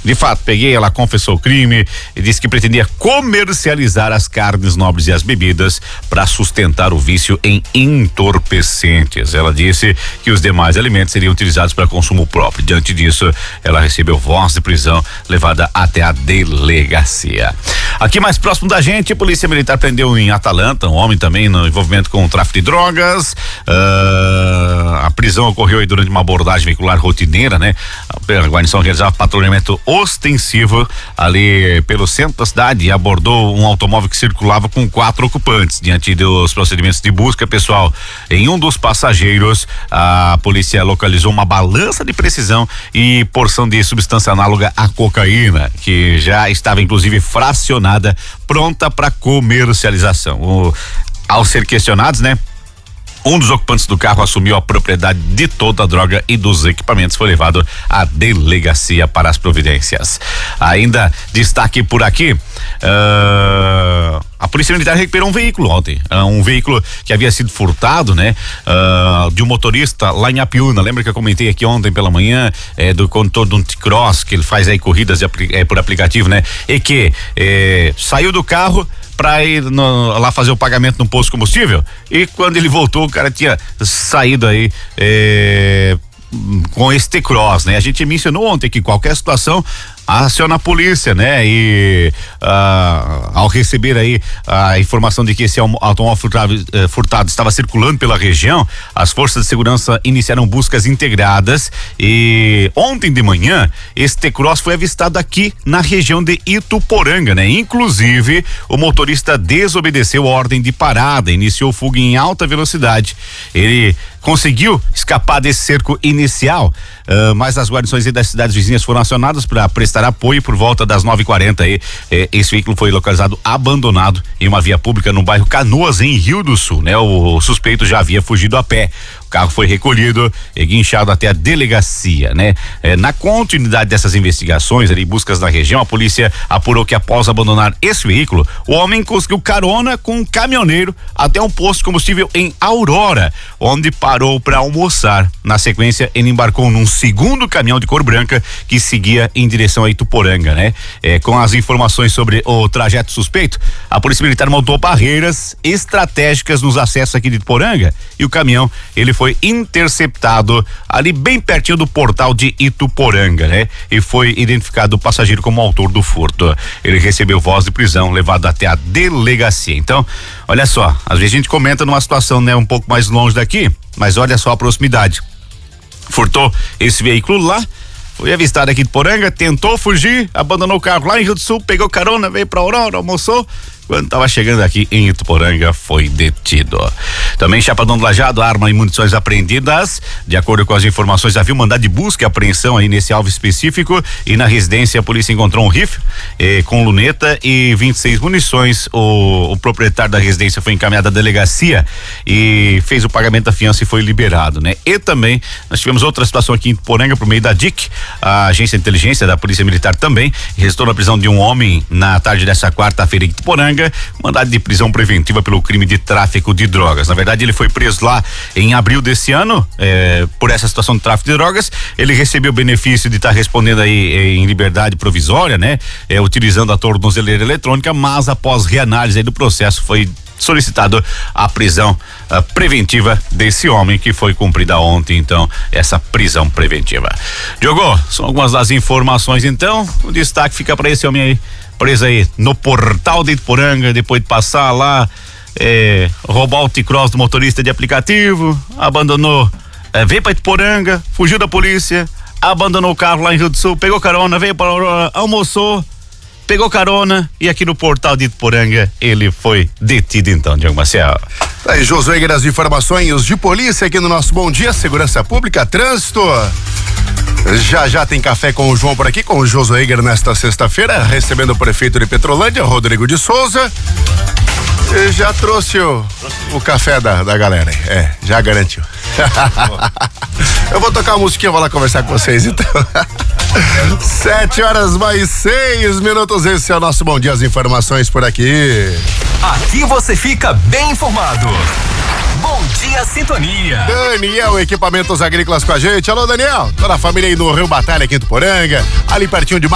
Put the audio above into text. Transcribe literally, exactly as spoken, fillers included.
De fato, peguei, ela confessou o crime e disse que pretendia comercializar as carnes nobres e as bebidas para sustentar o vício em entorpecentes. Ela disse que os demais alimentos seriam utilizados para consumo próprio. Diante disso, ela recebeu voz de prisão, levada até a delegacia. Aqui mais próximo da gente, a Polícia Militar prendeu em Atalanta um homem também no envolvimento com o tráfico de drogas. Uh, a prisão ocorreu aí durante uma abordagem veicular rotineira, né? A guarnição realizava patrulhamento ostensivo ali pelo centro da cidade e abordou um automóvel que circulava com quatro ocupantes. Diante dos procedimentos de busca, pessoal, em um dos passageiros, a polícia localizou uma balança de precisão e porção de substância análoga à cocaína, que já estava inclusive fracionada, pronta para comercialização. O, ao ser questionados, né? Um dos ocupantes do carro assumiu a propriedade de toda a droga e dos equipamentos, foi levado à delegacia para as providências. Ainda destaque por aqui, uh, a Polícia Militar recuperou um veículo ontem, uh, um veículo que havia sido furtado, né? Uh, de um motorista lá em Apiúna. Lembra que eu comentei aqui ontem pela manhã, é, do condutor de um T-Cross, que ele faz aí corridas de, é, por aplicativo, né? E que é, saiu do carro pra ir no, lá fazer o pagamento no posto de combustível, e quando ele voltou, o cara tinha saído aí é, com esse T-Cross, né? A gente mencionou ontem que qualquer situação aciona a polícia, né? E ah, ao receber aí a informação de que esse automóvel furtado, eh, furtado estava circulando pela região, as forças de segurança iniciaram buscas integradas e ontem de manhã esse T-Cross foi avistado aqui na região de Ituporanga, né? Inclusive o motorista desobedeceu a ordem de parada, iniciou fuga em alta velocidade. Ele conseguiu escapar desse cerco inicial, uh, mas as guarnições das cidades vizinhas foram acionadas para prestar apoio. Por volta das nove e quarenta aí, eh, esse veículo foi localizado abandonado em uma via pública no bairro Canoas, em Rio do Sul, né? O, o suspeito já havia fugido a pé. O carro foi recolhido e guinchado até a delegacia, né? Eh, na continuidade dessas investigações ali, buscas na região, a polícia apurou que após abandonar esse veículo, o homem conseguiu carona com um caminhoneiro até um posto de combustível em Aurora, onde parou para almoçar. Na sequência, ele embarcou num segundo caminhão de cor branca que seguia em direção a Ituporanga, né? Eh, com as informações sobre o trajeto suspeito, a Polícia Militar montou barreiras estratégicas nos acessos aqui de Ituporanga e o caminhão, ele foi interceptado ali bem pertinho do portal de Ituporanga, né? E foi identificado o passageiro como autor do furto. Ele recebeu voz de prisão, levado até a delegacia. Então, olha só, às vezes a gente comenta numa situação, né, um pouco mais longe daqui, mas olha só a proximidade. Furtou esse veículo lá, foi avistado aqui de Poranga, tentou fugir, abandonou o carro lá em Rio do Sul, pegou carona, veio pra Aurora, almoçou. Quando estava chegando aqui em Ituporanga, foi detido. Também Chapadão do Lajeado, arma e munições apreendidas. De acordo com as informações, havia um mandado de busca e apreensão aí nesse alvo específico, e na residência a polícia encontrou um rifle eh, com luneta e vinte e seis munições. O, o proprietário da residência foi encaminhado à delegacia e fez o pagamento da fiança e foi liberado, né? E também nós tivemos outra situação aqui em Ituporanga por meio da D I C, a agência de inteligência da Polícia Militar também resultou na prisão de um homem na tarde dessa quarta-feira em Ituporanga, mandado de prisão preventiva pelo crime de tráfico de drogas. Na verdade, ele foi preso lá em abril desse ano, eh, por essa situação de tráfico de drogas. Ele recebeu o benefício de estar tá respondendo aí eh, em liberdade provisória, né? Eh, utilizando a tornozeleira eletrônica, mas após reanálise aí do processo foi solicitado a prisão uh, preventiva desse homem, que foi cumprida ontem, então, essa prisão preventiva. Diogo, são algumas das informações, então, o destaque fica para esse homem aí, preso aí no portal de Ituporanga, depois de passar lá, é, roubar o T-Cross do motorista de aplicativo, abandonou, é, veio para Ituporanga, fugiu da polícia, abandonou o carro lá em Rio do Sul, pegou carona, veio para Aurora, almoçou, pegou carona e aqui no portal de Ituporanga ele foi detido, então, Diogo Maciel. Aí, Josué, as informações de polícia aqui no nosso Bom Dia Segurança Pública, Trânsito. Já já tem café com o João por aqui, com o Josué Eiger nesta sexta-feira, recebendo o prefeito de Petrolândia, Rodrigo de Souza. E já trouxe o, o café da, da galera, é, já garantiu. Eu vou tocar uma musiquinha, vou lá conversar com vocês, então. Sete horas mais seis minutos, esse é o nosso Bom Dia, as informações por aqui. Aqui você fica bem informado. Bom Dia Sintonia. Daniel Equipamentos Agrícolas com a gente. Alô, Daniel. Toda a família aí no Rio Batalha, aqui em Ituporanga, ali pertinho de